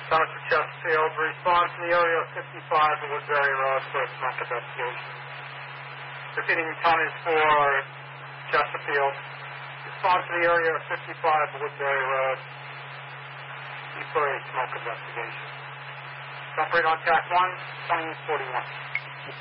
Dr. Chesterfield, response in the area of 55 of Woodbury Road for a smoke investigation. Repeating counties for Chesterfield. Response to the area of 55 of Woodbury Road for a smoke investigation. Operate on TAC 1, 2041.